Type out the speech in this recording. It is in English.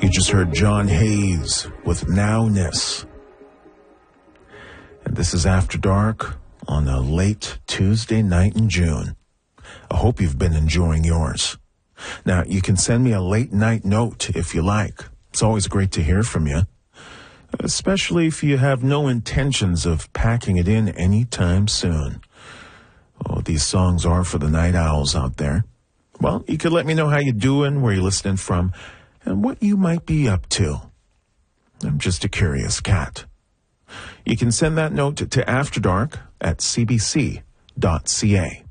You just heard John Hayes with Nowness. And this is After Dark on a late Tuesday night in June. I hope you've been enjoying yours. Now, you can send me a late night note if you like. It's always great to hear from you, especially if you have no intentions of packing it in anytime soon. Oh, these songs are for the night owls out there. Well, you could let me know how you're doing, where you're listening from, and what you might be up to. I'm just a curious cat. You can send that note to afterdark@cbc.ca.